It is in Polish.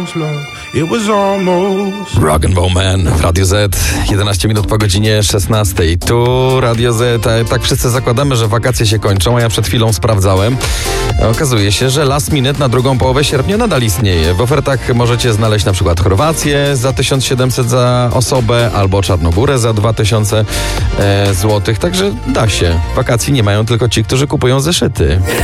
Rock and Roll Man w Radio Z, 11 minut po godzinie 16. Tu Radio Z, tak wszyscy zakładamy, że wakacje się kończą, a ja przed chwilą sprawdzałem. Okazuje się, że last minute na drugą połowę sierpnia nadal istnieje. W ofertach możecie znaleźć na przykład Chorwację za 1700 za osobę, albo Czarnogórę za 2000 zł. Także da się. Wakacji nie mają tylko ci, którzy kupują zeszyty.